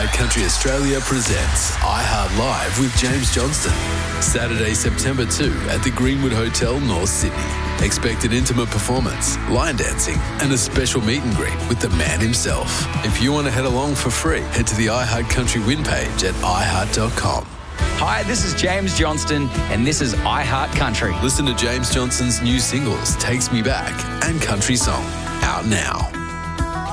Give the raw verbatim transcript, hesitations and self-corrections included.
iHeart Country Australia presents iHeart Live with James Johnston. Saturday, September second at the Greenwood Hotel, North Sydney. Expect an intimate performance, line dancing, and a special meet and greet with the man himself. If you want to head along for free, head to the iHeart Country win page at i heart dot com. Hi, this is James Johnston, and this is iHeart Country. Listen to James Johnston's new singles, Takes Me Back and Country Song, out now.